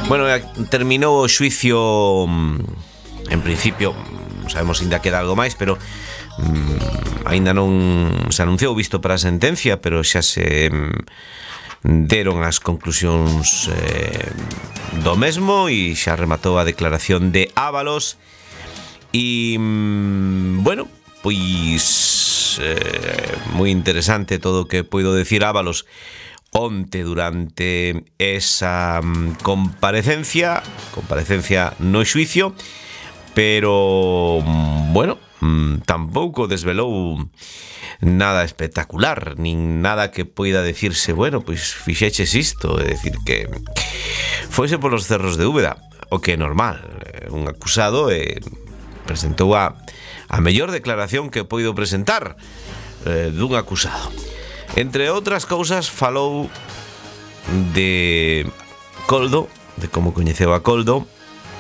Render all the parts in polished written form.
Bueno, terminou o xuicio. En principio, sabemos ainda queda algo máis, pero aínda non se anunciou visto para a sentencia, pero xa se deron as conclusións do mesmo e xa rematou a declaración de Ábalos. E bueno, pois moi interesante todo o que poido decir Ábalos onte durante esa comparecencia no xuicio, pero bueno, tampouco desvelou nada espectacular, nin nada que poida decirse, bueno, pois fixeches isto, é dicir que foise polos cerros de Úbeda, o que é normal, un acusado presentou a mellor declaración que poido presentar dun acusado. Entre outras cousas, falou de Coldo, de como coñeceu a Coldo,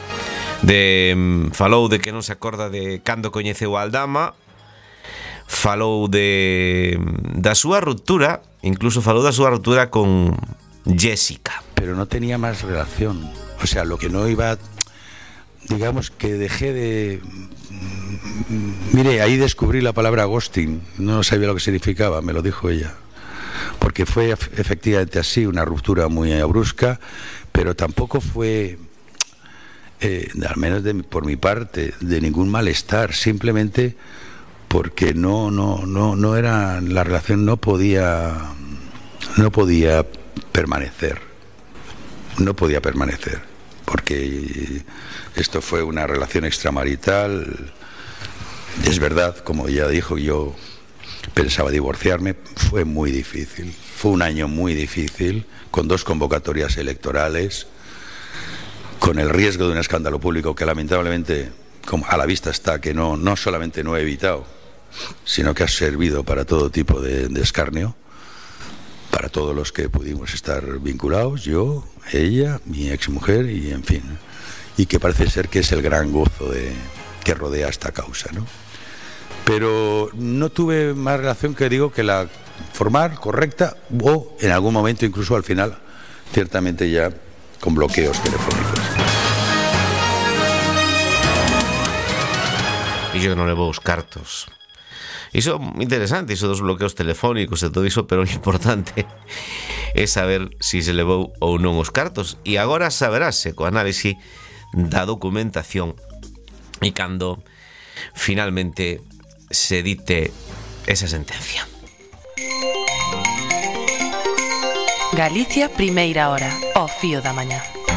falou de que non se acorda de cando coñeceu a Aldama, falou da súa ruptura, incluso falou da súa ruptura con Jessica. Pero no tenía más relación, o sea, lo que no iba, digamos que dejé de... Mire, ahí descubrí la palabra ghosting, no sabía lo que significaba, me lo dijo ella, porque fue efectivamente así, una ruptura muy brusca, pero tampoco fue, al menos por mi parte, de ningún malestar, simplemente porque no era, la relación no podía permanecer, porque esto fue una relación extramarital. Es verdad, como ella dijo, yo pensaba divorciarme, fue muy difícil, fue un año muy difícil, con 2 convocatorias electorales, con el riesgo de un escándalo público que lamentablemente, como a la vista está, que no solamente no he evitado, sino que ha servido para todo tipo de escarnio, para todos los que pudimos estar vinculados, yo, ella, mi exmujer y en fin, y que parece ser que es el gran gozo que rodea esta causa, ¿no? Pero no tuve más relación que digo que la formal, correcta, o en algún momento incluso al final, ciertamente ya con bloqueos telefónicos. E yo non levo os cartos. Iso é interesante, iso dos bloqueos telefónicos e todo iso, pero o importante é saber se se levou ou non os cartos. E agora saberase co análise da documentación e cando finalmente se dite esa sentencia. Galicia, primeira hora, ao fío da mañá.